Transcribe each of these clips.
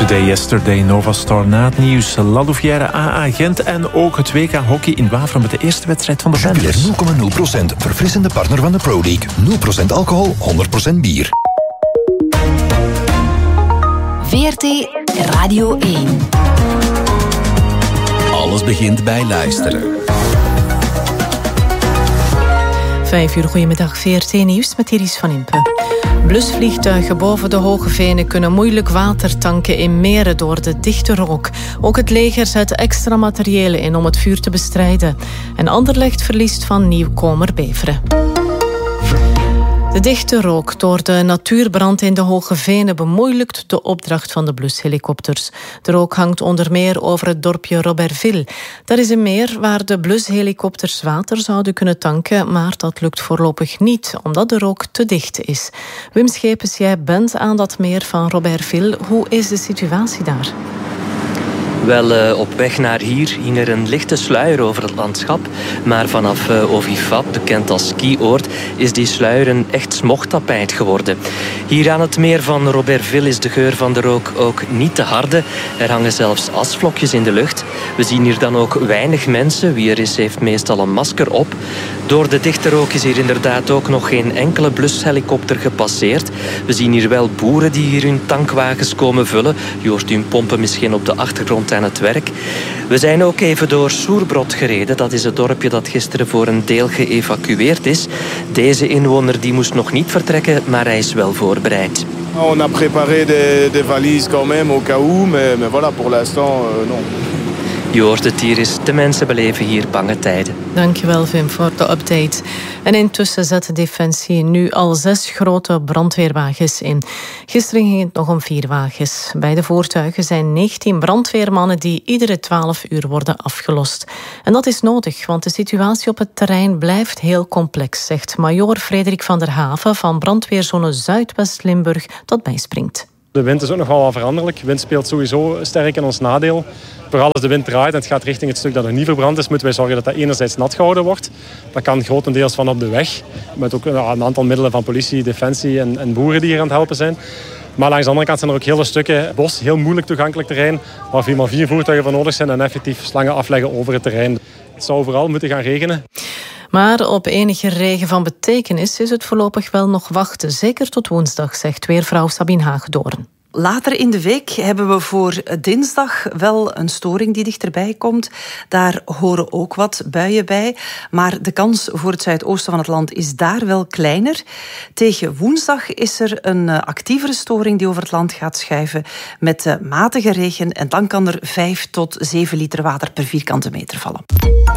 Today, Yesterday, Novastar na het nieuws. La Louvière, AA Gent en ook het WK Hockey in Waveren met de eerste wedstrijd van de Jupiler 0,0%. Verfrissende partner van de Pro League. 0% alcohol, 100% bier. VRT Radio 1. Alles begint bij luisteren. 5 uur, goedemiddag, VRT Nieuws met Iris van Impe. Blusvliegtuigen boven de Hoge Venen kunnen moeilijk water tanken in meren door de dichte rook. Ook het leger zet extra materiële in om het vuur te bestrijden. En Anderlecht verliest van nieuwkomer Beveren. De dichte rook door de natuurbrand in de Hoge Venen bemoeilijkt de opdracht van de blushelikopters. De rook hangt onder meer over het dorpje Robertville. Dat is een meer waar de blushelikopters water zouden kunnen tanken, maar dat lukt voorlopig niet, omdat de rook te dicht is. Wim Schepens, jij bent aan dat meer van Robertville. Hoe is de situatie daar? Wel, op weg naar hier hing er een lichte sluier over het landschap. Maar vanaf Ovifat, bekend als skioord, is die sluier een echt smogtapijt geworden. Hier aan het meer van Robertville is de geur van de rook ook niet te harde. Er hangen zelfs asvlokjes in de lucht. We zien hier dan ook weinig mensen. Wie er is, heeft meestal een masker op. Door de dichte rook is hier inderdaad ook nog geen enkele blushelikopter gepasseerd. We zien hier wel boeren die hier hun tankwagens komen vullen. Je hoort hun pompen misschien op de achtergrond aan het werk. We zijn ook even door Soerbrod gereden. Dat is het dorpje dat gisteren voor een deel geëvacueerd is. Deze inwoner die moest nog niet vertrekken, maar hij is wel voorbereid. On a préparé des valises quand même au cas où, mais voilà, pour l'instant, non. Je hoort het hier eens, de mensen beleven hier bange tijden. Dankjewel, Wim, voor de update. En intussen zet de Defensie nu al 6 grote brandweerwagens in. Gisteren ging het nog om 4 wagens. Bij de voertuigen zijn 19 brandweermannen die iedere 12 uur worden afgelost. En dat is nodig, want de situatie op het terrein blijft heel complex, zegt majoor Frederik van der Haven van brandweerzone Zuidwest-Limburg dat bijspringt. De wind is ook nogal wat veranderlijk. De wind speelt sowieso sterk in ons nadeel. Vooral als de wind draait en het gaat richting het stuk dat nog niet verbrand is, moeten wij zorgen dat dat enerzijds nat gehouden wordt. Dat kan grotendeels van op de weg. Met ook een aantal middelen van politie, defensie en boeren die hier aan het helpen zijn. Maar langs de andere kant zijn er ook hele stukken bos, heel moeilijk toegankelijk terrein, waar 4x4 voertuigen voor nodig zijn en effectief slangen afleggen over het terrein. Het zou overal moeten gaan regenen. Maar op enige regen van betekenis is het voorlopig wel nog wachten. Zeker tot woensdag, zegt weervrouw Sabine Hagedoorn. Later in de week hebben we voor dinsdag wel een storing die dichterbij komt. Daar horen ook wat buien bij. Maar de kans voor het zuidoosten van het land is daar wel kleiner. Tegen woensdag is er een actievere storing die over het land gaat schuiven met matige regen. En dan kan er 5 tot 7 liter water per vierkante meter vallen.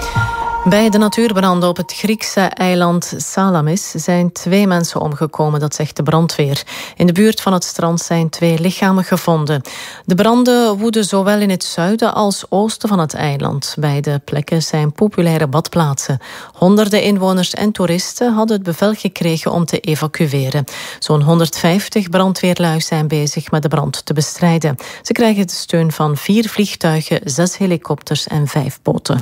Bij de natuurbranden op het Griekse eiland Salamis zijn 2 mensen omgekomen, dat zegt de brandweer. In de buurt van het strand zijn 2 lichamen gevonden. De branden woeden zowel in het zuiden als oosten van het eiland. Beide plekken zijn populaire badplaatsen. Honderden inwoners en toeristen hadden het bevel gekregen om te evacueren. Zo'n 150 brandweerlui zijn bezig met de brand te bestrijden. Ze krijgen de steun van 4 vliegtuigen, 6 helikopters en 5 boten.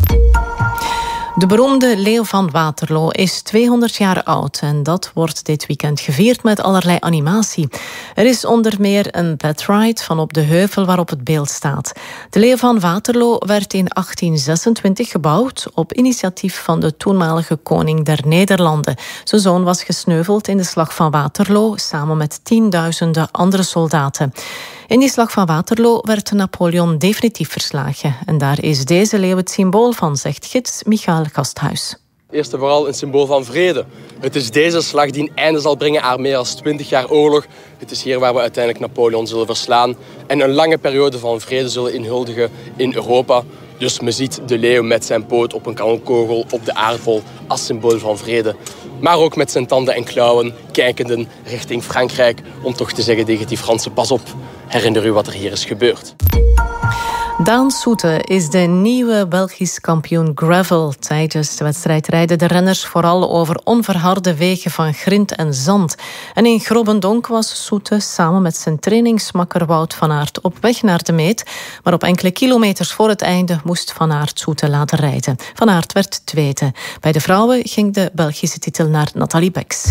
De beroemde Leeuw van Waterloo is 200 jaar oud en dat wordt dit weekend gevierd met allerlei animatie. Er is onder meer een bedride van op de heuvel waarop het beeld staat. De Leeuw van Waterloo werd in 1826 gebouwd op initiatief van de toenmalige koning der Nederlanden. Zijn zoon was gesneuveld in de slag van Waterloo samen met tienduizenden andere soldaten. In die slag van Waterloo werd Napoleon definitief verslagen. En daar is deze leeuw het symbool van, zegt gids Michael Gasthuis. Eerst en vooral een symbool van vrede. Het is deze slag die een einde zal brengen aan meer dan 20 jaar oorlog. Het is hier waar we uiteindelijk Napoleon zullen verslaan en een lange periode van vrede zullen inhuldigen in Europa. Dus men ziet de leeuw met zijn poot op een kanonkogel op de aardbol als symbool van vrede. Maar ook met zijn tanden en klauwen kijkenden richting Frankrijk om toch te zeggen tegen die Fransen: pas op, herinner u wat er hier is gebeurd. Daan Soete is de nieuwe Belgisch kampioen gravel. Tijdens de wedstrijd rijden de renners vooral over onverharde wegen van grind en zand. En in Grobbendonk was Soete samen met zijn trainingsmakker Wout van Aert op weg naar de meet. Maar op enkele kilometers voor het einde moest Van Aert Soete laten rijden. Van Aert werd tweede. Bij de vrouwen ging de Belgische titel naar Nathalie Beks.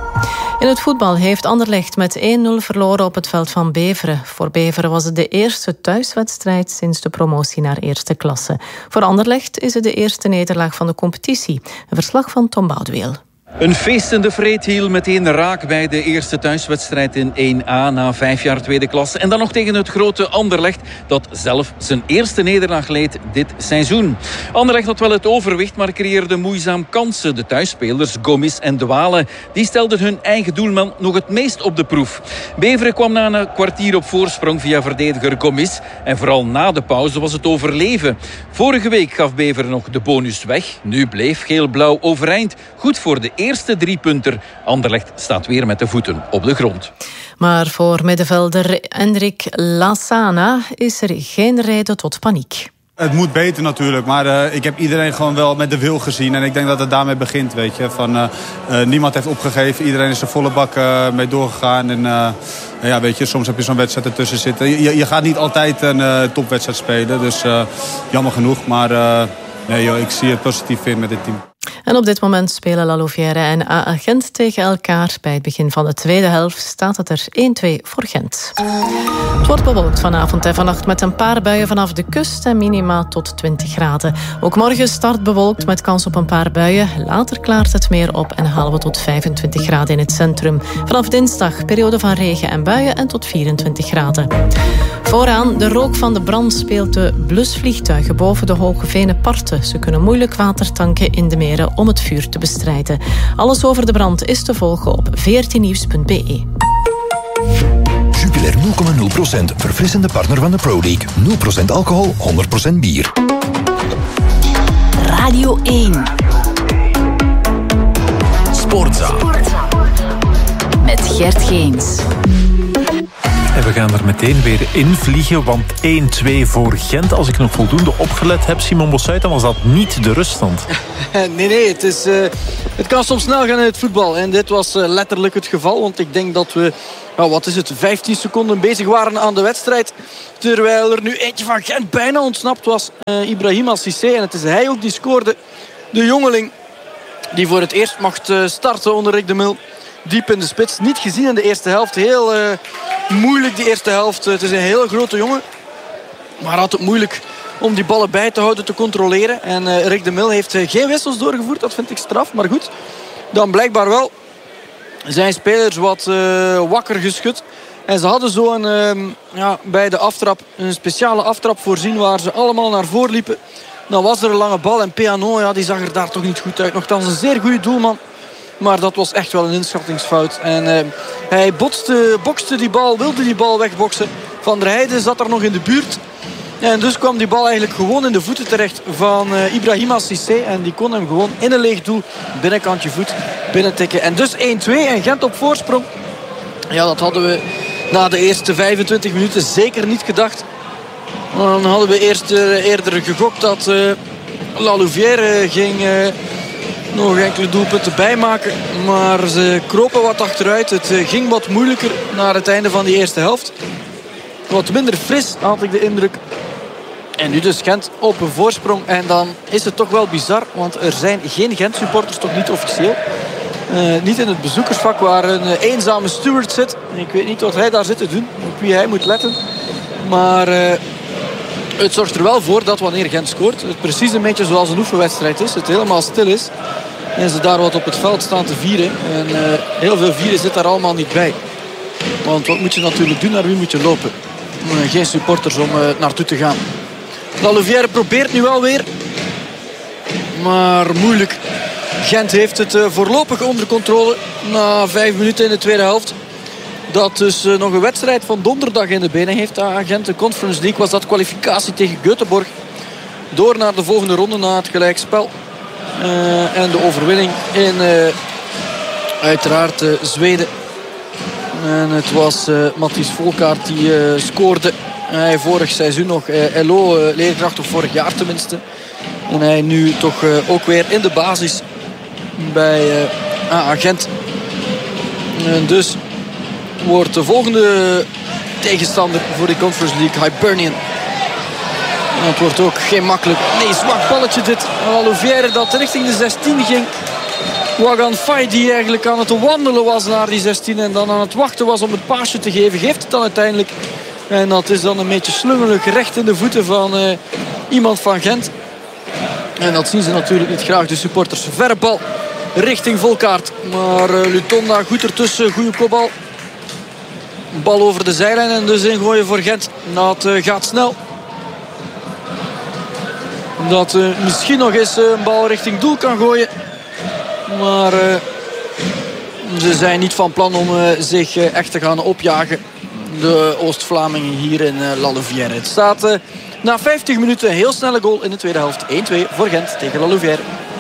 In het voetbal heeft Anderlecht met 1-0 verloren op het veld van Beveren. Voor Beveren was het de eerste thuiswedstrijd sinds de promotie naar eerste klasse. Voor Anderlecht is het de eerste nederlaag van de competitie. Een verslag van Tom Boudeweel. Een feestende Vreethiel, meteen raak bij de eerste thuiswedstrijd in 1A na 5 jaar tweede klasse. En dan nog tegen het grote Anderlecht, dat zelf zijn eerste nederlaag leed dit seizoen. Anderlecht had wel het overwicht, maar creëerde moeizaam kansen. De thuisspelers Gomis en De Wale, die stelden hun eigen doelman nog het meest op de proef. Beveren kwam na een kwartier op voorsprong via verdediger Gomis. En vooral na de pauze was het overleven. Vorige week gaf Beveren nog de bonus weg. Nu bleef geel-blauw overeind. Goed voor de eerste 3 punten. Anderlecht staat weer met de voeten op de grond. Maar voor middenvelder Enric Lassana is er geen reden tot paniek. Het moet beter natuurlijk, maar ik heb iedereen gewoon wel met de wil gezien. En ik denk dat het daarmee begint, weet je. Niemand heeft opgegeven, iedereen is er volle bak mee doorgegaan. En ja, weet je, soms heb je zo'n wedstrijd ertussen zitten. Je gaat niet altijd een topwedstrijd spelen, dus jammer genoeg. Maar nee, joh, ik zie het positief in met dit team. En op dit moment spelen La Louvière en AA Gent tegen elkaar. Bij het begin van de tweede helft staat het er 1-2 voor Gent. Het wordt bewolkt vanavond en vannacht met een paar buien vanaf de kust en minima tot 20 graden. Ook morgen start bewolkt met kans op een paar buien. Later klaart het meer op en halen we tot 25 graden in het centrum. Vanaf dinsdag periode van regen en buien en tot 24 graden. Vooraan, de rook van de brand speelt de blusvliegtuigen boven de Hoge Veneparten. Ze kunnen moeilijk water tanken in de meren om het vuur te bestrijden. Alles over de brand is te volgen op vrtnieuws.be. Jupiler 0,0%. Verfrissende partner van de Pro League. 0% alcohol, 100% bier. Radio 1. Sportza. Met Gert Geens. En we gaan er meteen weer in vliegen, want 1-2 voor Gent. Als ik nog voldoende opgelet heb, Simon Bossuit, dan was dat niet de ruststand. Nee, het kan soms snel gaan in het voetbal. En dit was letterlijk het geval, want ik denk dat we, 15 seconden bezig waren aan de wedstrijd. Terwijl er nu eentje van Gent bijna ontsnapt was, Ibrahima Cissé. En het is hij ook die scoorde, de jongeling die voor het eerst mocht starten onder Rick de Mil. Diep in de spits, niet gezien in de eerste helft. Heel moeilijk die eerste helft. Het is een hele grote jongen, maar had het moeilijk om die ballen bij te houden, te controleren. En Rick de Mil heeft geen wissels doorgevoerd, dat vind ik straf. Maar goed, dan blijkbaar wel zijn spelers wat wakker geschud. En ze hadden zo bij de aftrap een speciale aftrap voorzien waar ze allemaal naar voren liepen. Dan was er een lange bal en Peano, die zag er daar toch niet goed uit. Nochtans een zeer goede doelman. Maar dat was echt wel een inschattingsfout. En hij bokste die bal, wilde die bal wegboksen. Van der Heijden zat er nog in de buurt. En dus kwam die bal eigenlijk gewoon in de voeten terecht van Ibrahima Cissé. En die kon hem gewoon in een leeg doel, binnenkantje voet, binnentikken. En dus 1-2 en Gent op voorsprong. Ja, dat hadden we na de eerste 25 minuten zeker niet gedacht. Dan hadden we eerder gegokt dat La Louvière ging nog enkele doelpunten bijmaken. Maar ze kropen wat achteruit. Het ging wat moeilijker naar het einde van die eerste helft. Wat minder fris had ik de indruk. En nu dus Gent op een voorsprong. En dan is het toch wel bizar. Want er zijn geen Gent-supporters, toch niet officieel. Niet in het bezoekersvak waar een eenzame steward zit. Ik weet niet wat hij daar zit te doen. Op wie hij moet letten. Maar het zorgt er wel voor dat wanneer Gent scoort, het precies een beetje zoals een oefenwedstrijd is. Het helemaal stil is. En ze daar wat op het veld staan te vieren. En heel veel vieren zit daar allemaal niet bij. Want wat moet je natuurlijk doen? Naar wie moet je lopen? Geen supporters om naartoe te gaan. La Louvière probeert nu wel weer. Maar moeilijk. Gent heeft het voorlopig onder controle. Na 5 minuten in de tweede helft. Dat dus nog een wedstrijd van donderdag in de benen heeft aan Gent. De Conference League was dat kwalificatie tegen Göteborg. Door naar de volgende ronde na het gelijkspel. En de overwinning in uiteraard Zweden. En het was Matthijs Volkaert die scoorde. Hij vorig seizoen nog LO-leerkracht, of vorig jaar tenminste. En hij nu toch ook weer in de basis bij Gent. En dus wordt de volgende tegenstander voor de Conference League Hibernian. En het wordt ook geen makkelijk. Nee, zwak balletje dit. Louvière dat richting de 16 ging. Wagan Faye die eigenlijk aan het wandelen was naar die 16 en dan aan het wachten was om het paasje te geven, geeft het dan uiteindelijk. En dat is dan een beetje slungelig recht in de voeten van iemand van Gent. En dat zien ze natuurlijk niet graag, de supporters. Verre bal richting Volkaert. Maar Lutonda goed ertussen, goede kopbal. Bal over de zijlijn en dus ingooien voor Gent. Dat gaat snel. Dat misschien nog eens een bal richting doel kan gooien. Maar ze zijn niet van plan om zich echt te gaan opjagen. De Oost-Vlamingen hier in La Louvière. Het staat na 50 minuten een heel snelle goal in de tweede helft. 1-2 voor Gent tegen La Louvière.